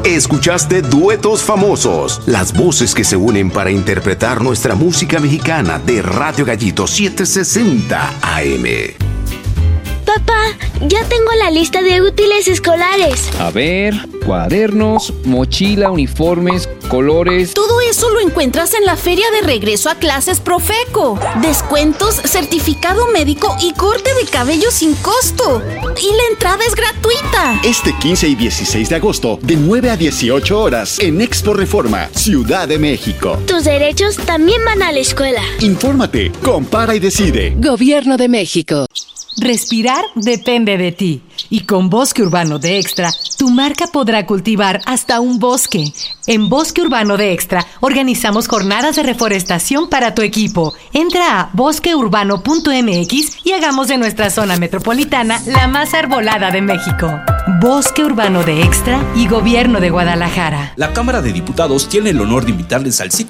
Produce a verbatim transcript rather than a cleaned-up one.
Escuchaste Duetos Famosos, las voces que se unen para interpretar nuestra música mexicana de Radio Gallito setecientos sesenta A M. Papá, ya tengo la lista de útiles escolares. A ver, cuadernos, mochila, uniformes, colores. Todo eso lo encuentras en la feria de regreso a clases Profeco. Descuentos, certificado médico y corte de cabello sin costo. Y la entrada es gratuita. Este quince y dieciséis de agosto, de nueve a dieciocho horas, en Expo Reforma, Ciudad de México. Tus derechos también van a la escuela. Infórmate, compara y decide. Gobierno de México. Respirar depende de ti. Y con Bosque Urbano de Extra, tu marca podrá cultivar hasta un bosque. En Bosque Urbano de Extra, organizamos jornadas de reforestación para tu equipo. Entra a bosque urbano punto m x y hagamos de nuestra zona metropolitana la más arbolada de México. Bosque Urbano de Extra y Gobierno de Guadalajara. La Cámara de Diputados tiene el honor de invitarles al ciclo